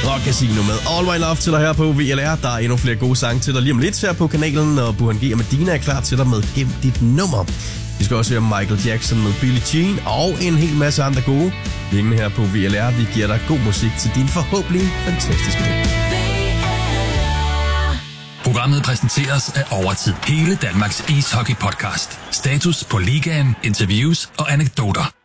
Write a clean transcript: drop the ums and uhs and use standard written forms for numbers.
Rock Casino med All My Love til dig her på VLR. Der er endnu flere gode sange til dig lige om lidt her på kanalen, og Burhan G og Medina er klar til dig med Gem dit nummer. Vi skal også høre Michael Jackson med Billie Jean og en hel masse andre gode. Hængende her på VLR. Vi giver dig god musik til din forhåbentlig fantastiske dag. Programmet præsenteres af Overtid. Hele Danmarks ishockey-podcast. Status på ligaen, interviews og anekdoter.